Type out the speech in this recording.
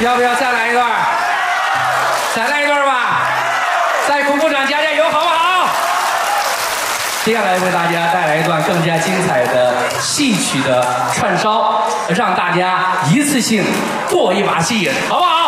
要不要再来一段？再来一段吧！再鼓鼓掌，加加油，好不好？接下来为大家带来一段更加精彩的戏曲的串烧，让大家一次性过一把戏，好不好？